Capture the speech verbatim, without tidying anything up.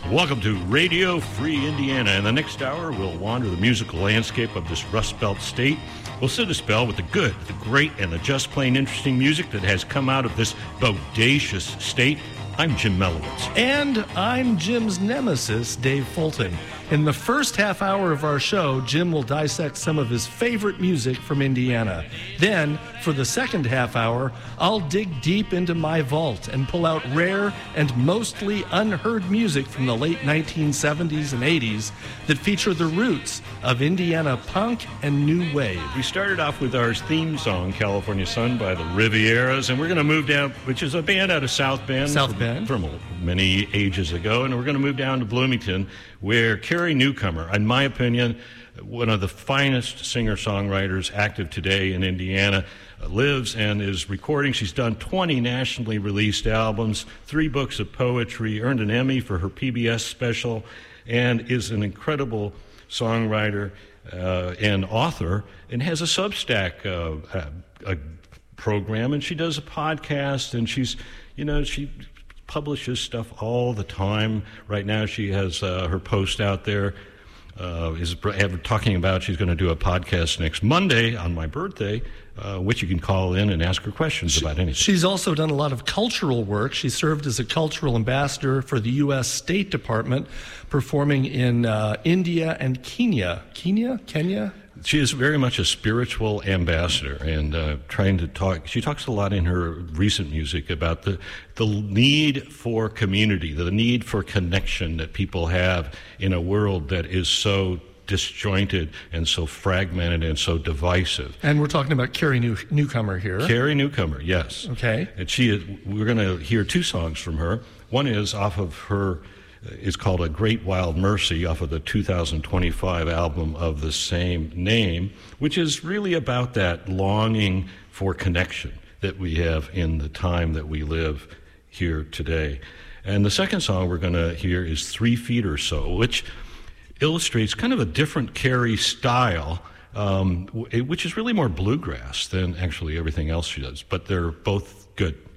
Welcome to Radio Free Indiana. In the next hour, we'll wander the musical landscape of this Rust Belt state. We'll sit a spell with the good, the great, and the just plain interesting music that has come out of this bodacious state. I'm Jim Melowitz. And I'm Jim's nemesis, Dave Fulton. In the first half hour of our show, Jim will dissect some of his favorite music from Indiana. Then, for the second half hour, I'll dig deep into my vault and pull out rare and mostly unheard music from the late nineteen seventies and eighties that feature the roots of Indiana punk and new wave. We started off with our theme song, California Sun by the Rivieras, and we're going to move down, which is a band out of South Bend. South Bend. From, from many ages ago, and we're going to move down to Bloomington, where Carrie Newcomer, in my opinion, one of the finest singer-songwriters active today in Indiana, uh, lives and is recording. She's done twenty nationally released albums, three books of poetry, earned an Emmy for her P B S special, and is an incredible songwriter uh, and author, and has a Substack uh, a, a program, and she does a podcast, and she's, you know, she publishes stuff all the time. Right now she has uh, her post out there uh, is talking about she's going to do a podcast next Monday on my birthday, uh, which you can call in and ask her questions she, about anything. She's also done a lot of cultural work. She served as a cultural ambassador for the U S State Department, performing in uh, India and Kenya. Kenya? Kenya? She is very much a spiritual ambassador, and uh, trying to talk. She talks a lot in her recent music about the the need for community, the need for connection that people have in a world that is so disjointed and so fragmented and so divisive. And we're talking about Carrie New- Newcomer here. Carrie Newcomer, yes. Okay. And she is, we're going to hear two songs from her. One is off of her. Is called A Great Wild Mercy off of the two thousand twenty-five album of the same name, which is really about that longing for connection that we have in the time that we live here today. And the second song we're going to hear is Three Feet or So, which illustrates kind of a different Carrie style, um, which is really more bluegrass than actually everything else she does, but they're both good.